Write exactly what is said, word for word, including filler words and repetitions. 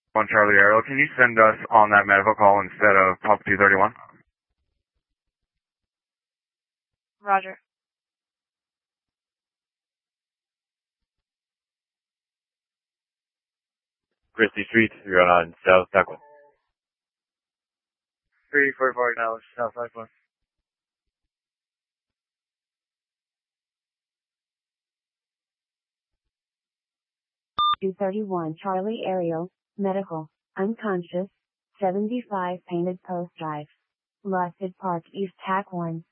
One Charlie Aero, can you send us on that medical call instead of Pump two thirty-one? Roger. Christie Street, you're on South Duckwood. three forty-four dollars, South Duckwood. two thirty-one Charlie Aerial, medical, unconscious, seventy-five Painted Post Drive. Lusted Park East, Tack one.